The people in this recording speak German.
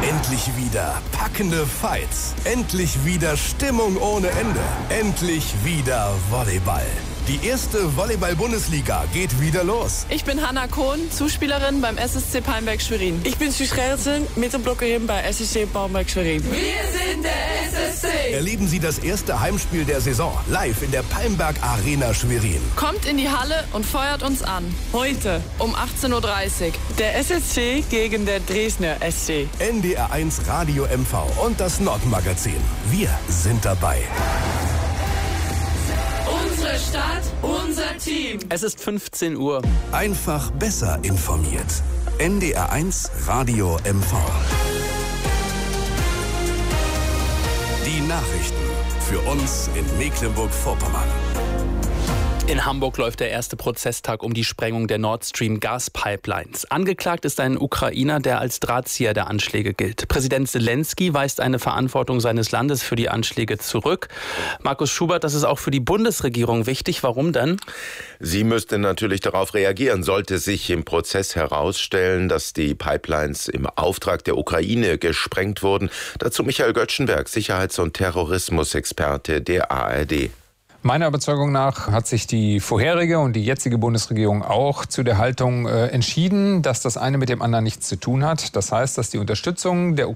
Endlich wieder packende Fights. Endlich wieder Stimmung ohne Ende. Endlich wieder Volleyball. Die erste Volleyball-Bundesliga geht wieder los. Ich bin Hanna Kohn, Zuspielerin beim SSC Palmberg-Schwerin. Ich bin Suus Gerritsen, Mittelblockerin bei SSC Palmberg-Schwerin. Wir sind der SSC. Erleben Sie das erste Heimspiel der Saison live in der Palmberg Arena Schwerin. Kommt in die Halle und feuert uns an. Heute um 18:30 Uhr. Der SSC gegen der Dresdner SC. NDR 1 Radio MV und das Nordmagazin. Wir sind dabei. Unsere Stadt, unser Team. Es ist 15 Uhr. Einfach besser informiert. NDR 1 Radio MV. Die Nachrichten für uns in Mecklenburg-Vorpommern. In Hamburg läuft der erste Prozesstag um die Sprengung der Nord Stream Gaspipelines. Angeklagt ist ein Ukrainer, der als Drahtzieher der Anschläge gilt. Präsident Zelensky weist eine Verantwortung seines Landes für die Anschläge zurück. Markus Schubert, das ist auch für die Bundesregierung wichtig. Warum denn? Sie müsste natürlich darauf reagieren, sollte sich im Prozess herausstellen, dass die Pipelines im Auftrag der Ukraine gesprengt wurden. Dazu Michael Göttschenberg, Sicherheits- und Terrorismusexperte der ARD. Meiner Überzeugung nach hat sich die vorherige und die jetzige Bundesregierung auch zu der Haltung entschieden, dass das eine mit dem anderen nichts zu tun hat. Das heißt, dass die Unterstützung der